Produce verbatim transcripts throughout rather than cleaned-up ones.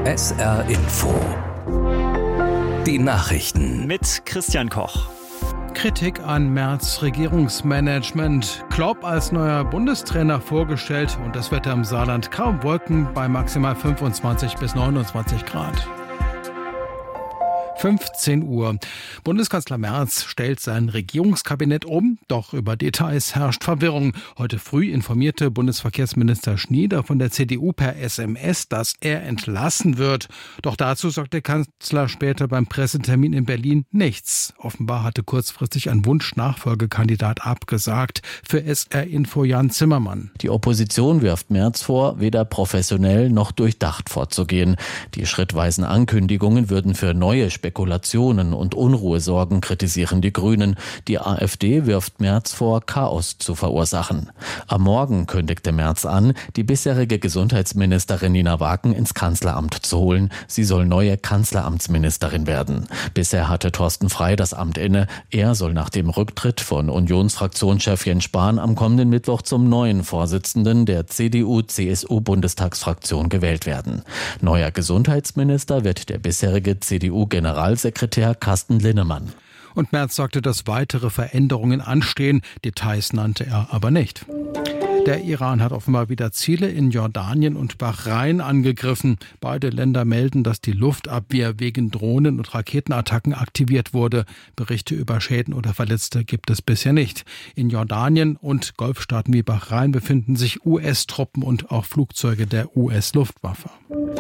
S R Info. Die Nachrichten. Mit Christian Koch. Kritik an Merz Regierungsmanagement. Klopp als neuer Bundestrainer vorgestellt und das Wetter im Saarland kaum Wolken bei maximal fünfundzwanzig bis neunundzwanzig Grad. fünfzehn Uhr. Bundeskanzler Merz stellt sein Regierungskabinett um, doch über Details herrscht Verwirrung. Heute früh informierte Bundesverkehrsminister Schnieder von der C D U per S M S, dass er entlassen wird. Doch dazu sagt der Kanzler später beim Pressetermin in Berlin nichts. Offenbar hatte kurzfristig ein Wunsch-Nachfolgekandidat abgesagt. Für S R Info Jan Zimmermann. Die Opposition wirft Merz vor, weder professionell noch durchdacht vorzugehen. Die schrittweisen Ankündigungen würden für neue Spekulationen und Unruhe sorgen, kritisieren die Grünen. Die AfD wirft Merz vor, Chaos zu verursachen. Am Morgen kündigte Merz an, die bisherige Gesundheitsministerin Nina Wagen ins Kanzleramt zu holen. Sie soll neue Kanzleramtsministerin werden. Bisher hatte Thorsten Frey das Amt inne. Er soll nach dem Rücktritt von Unionsfraktionschef Jens Spahn am kommenden Mittwoch zum neuen Vorsitzenden der C D U C S U-Bundestagsfraktion gewählt werden. Neuer Gesundheitsminister wird der bisherige C D U-Generalsekretär Generalsekretär Carsten Linnemann. Und Merz sagte, dass weitere Veränderungen anstehen. Details nannte er aber nicht. Der Iran hat offenbar wieder Ziele in Jordanien und Bahrain angegriffen. Beide Länder melden, dass die Luftabwehr wegen Drohnen- und Raketenattacken aktiviert wurde. Berichte über Schäden oder Verletzte gibt es bisher nicht. In Jordanien und Golfstaaten wie Bahrain befinden sich U S-Truppen und auch Flugzeuge der U S-Luftwaffe.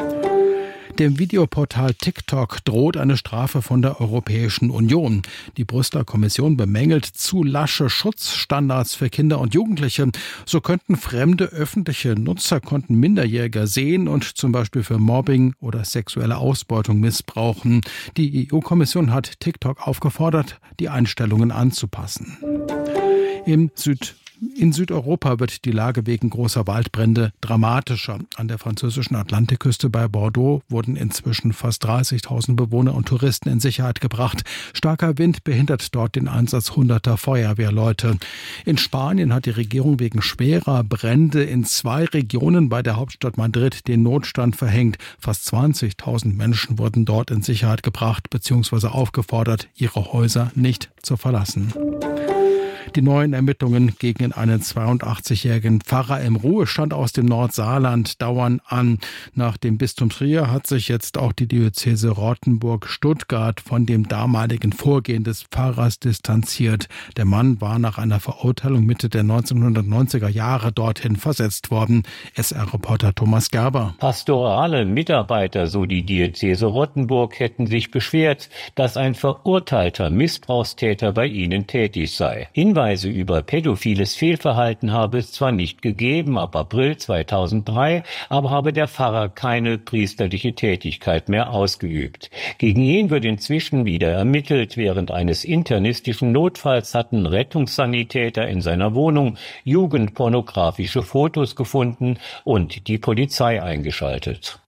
Dem Videoportal TikTok droht eine Strafe von der Europäischen Union. Die Brüsseler Kommission bemängelt zu lasche Schutzstandards für Kinder und Jugendliche. So könnten fremde öffentliche Nutzerkonten Minderjähriger sehen und zum Beispiel für Mobbing oder sexuelle Ausbeutung missbrauchen. Die E U-Kommission hat TikTok aufgefordert, die Einstellungen anzupassen. Im Süd In Südeuropa wird die Lage wegen großer Waldbrände dramatischer. An der französischen Atlantikküste bei Bordeaux wurden inzwischen fast dreißigtausend Bewohner und Touristen in Sicherheit gebracht. Starker Wind behindert dort den Einsatz hunderter Feuerwehrleute. In Spanien hat die Regierung wegen schwerer Brände in zwei Regionen bei der Hauptstadt Madrid den Notstand verhängt. Fast zwanzigtausend Menschen wurden dort in Sicherheit gebracht bzw. aufgefordert, ihre Häuser nicht zu verlassen. Die neuen Ermittlungen gegen einen zweiundachtzigjährigen Pfarrer im Ruhestand aus dem Nordsaarland dauern an. Nach dem Bistum Trier hat sich jetzt auch die Diözese Rottenburg-Stuttgart von dem damaligen Vorgehen des Pfarrers distanziert. Der Mann war nach einer Verurteilung Mitte der neunzehnhundertneunziger Jahre dorthin versetzt worden. S R-Reporter Thomas Gerber. Pastorale Mitarbeiter, so die Diözese Rottenburg, hätten sich beschwert, dass ein verurteilter Missbrauchstäter bei ihnen tätig sei. Hinweise über pädophiles Fehlverhalten habe es zwar nicht gegeben, ab April zweitausenddrei, aber habe der Pfarrer keine priesterliche Tätigkeit mehr ausgeübt. Gegen ihn wird inzwischen wieder ermittelt. Während eines internistischen Notfalls hatten Rettungssanitäter in seiner Wohnung jugendpornografische Fotos gefunden und die Polizei eingeschaltet.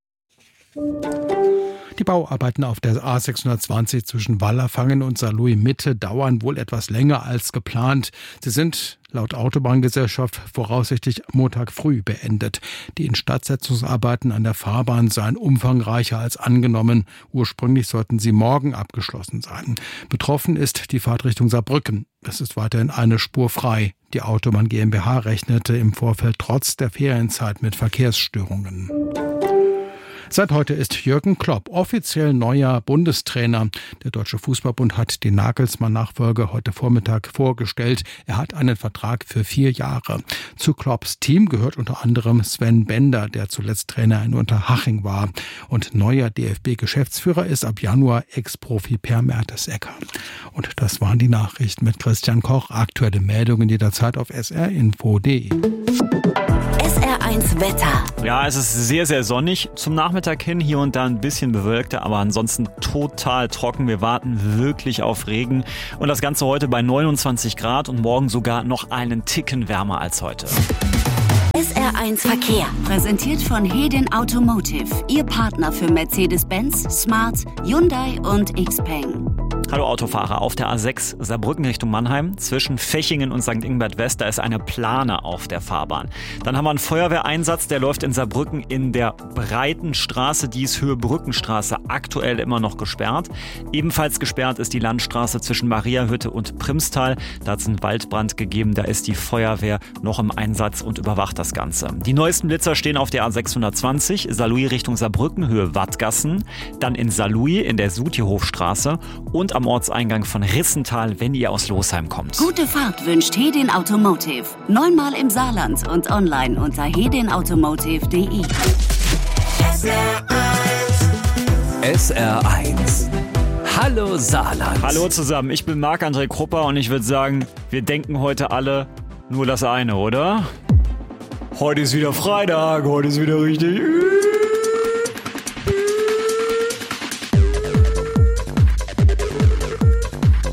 Die Bauarbeiten auf der A sechshundertzwanzig zwischen Wallerfangen und Saarlouis Mitte dauern wohl etwas länger als geplant. Sie sind laut Autobahngesellschaft voraussichtlich Montag früh beendet. Die Instandsetzungsarbeiten an der Fahrbahn seien umfangreicher als angenommen. Ursprünglich sollten sie morgen abgeschlossen sein. Betroffen ist die Fahrtrichtung Saarbrücken. Es ist weiterhin eine Spur frei. Die Autobahn GmbH rechnete im Vorfeld trotz der Ferienzeit mit Verkehrsstörungen. Seit heute ist Jürgen Klopp offiziell neuer Bundestrainer. Der Deutsche Fußballbund hat den Nagelsmann-Nachfolger heute Vormittag vorgestellt. Er hat einen Vertrag für vier Jahre. Zu Klopps Team gehört unter anderem Sven Bender, der zuletzt Trainer in Unterhaching war. Und neuer D F B-Geschäftsführer ist ab Januar Ex-Profi Per Mertesacker. Und das waren die Nachrichten mit Christian Koch. Aktuelle Meldungen jederzeit auf s r info punkt d e. S R eins Wetter. Ja, es ist sehr, sehr sonnig. Zum Nachmittag hin hier und da ein bisschen bewölkter, aber ansonsten total trocken. Wir warten wirklich auf Regen. Und das Ganze heute bei neunundzwanzig Grad und morgen sogar noch einen Ticken wärmer als heute. S R eins Verkehr. Präsentiert von Hedin Automotive. Ihr Partner für Mercedes-Benz, Smart, Hyundai und Xpeng. Hallo Autofahrer, auf der A sechs Saarbrücken Richtung Mannheim zwischen Fechingen und Sankt Ingbert West, da ist eine Plane auf der Fahrbahn. Dann haben wir einen Feuerwehreinsatz, der läuft in Saarbrücken in der breiten Straße, die ist Höhe Brückenstraße, aktuell immer noch gesperrt. Ebenfalls gesperrt ist die Landstraße zwischen Mariahütte und Primstal, da hat es einen Waldbrand gegeben, da ist die Feuerwehr noch im Einsatz und überwacht das Ganze. Die neuesten Blitzer stehen auf der A sechshundertzwanzig, Saarlouis Richtung Saarbrücken, Höhe Wattgassen, dann in Saarlouis in der Sutihofstraße und am Ortseingang von Rissental, wenn ihr aus Losheim kommt. Gute Fahrt wünscht Hedin Automotive. Neunmal im Saarland und online unter hedin automotive punkt de. S R eins. Hallo Saarland. Hallo zusammen, ich bin Marc-André Krupper und ich würde sagen, wir denken heute alle nur das eine, oder? Heute ist wieder Freitag, heute ist wieder richtig...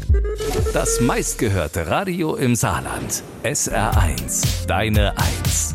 Das meistgehörte Radio im Saarland. S R eins. Deine Eins.